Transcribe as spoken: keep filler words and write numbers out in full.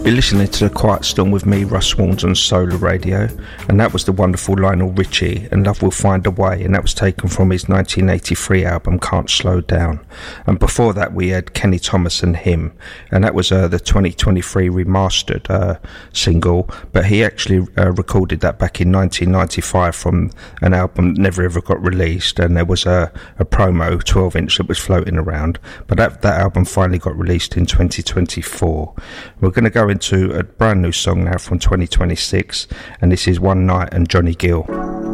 You're listening to The Quiet Storm with me, Russ Warnes, on Solar Radio, and that was the wonderful Lionel Richie and Love Will Find a Way, and that was taken from his nineteen eighty-three album Can't Slow Down. And before that we had Kenny Thomas and Him, and that was uh, the twenty twenty-three remastered uh, single, but he actually uh, recorded that back in nineteen ninety-five from an album that never ever got released, and there was a, a promo twelve inch that was floating around, but that, that album finally got released in twenty twenty-four. We're going to go into a brand new song now from twenty twenty-six, and this is One Night and Johnny Gill.